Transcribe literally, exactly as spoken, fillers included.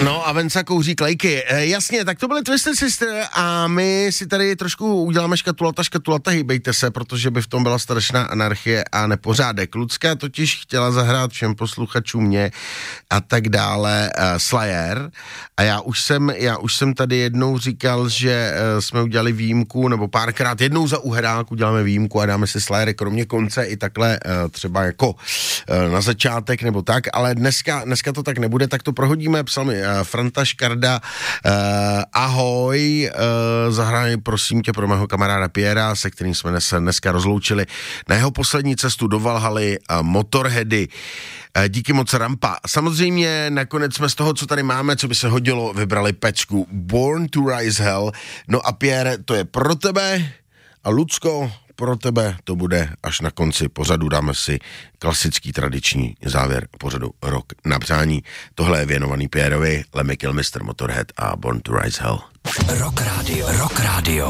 No a Venca kouří klejky. E, jasně, tak to byly Twisted Sister a my si tady trošku uděláme škatulata, škatulata, hýbejte se, protože by v tom byla strašná anarchie a nepořádek. Lucka totiž chtěla zahrát všem posluchačům mě a tak dále uh, Slayer a já už jsem, já už jsem tady jednou říkal, že uh, jsme udělali výjimku, nebo párkrát jednou za uhrák uděláme výjimku a dáme si Slayer kromě konce i takhle uh, třeba jako uh, na začátek nebo tak, ale dneska, dneska to tak nebude, tak to prohodíme. Psal mi uh, Franta Škarda, uh, ahoj, uh, zahraj prosím tě pro mého kamaráda Piera, se kterým jsme dnes, dneska rozloučili na jeho poslední cestu do Valhaly uh, Motorheady. Uh, díky moc Rampa. Samozřejmě nakonec jsme z toho, co tady máme, co by se hodilo, vybrali pecku Born to Rise Hell. No a Pierre, to je pro tebe a Lucko, pro tebe to bude až na konci pořadu. Dáme si klasický tradiční závěr pořadu Rock na přání. Tohle je věnovaný Pierrovi, Lemmy Kilmister, Motorhead a Born to Rise Hell. Rock Radio, Rock Radio.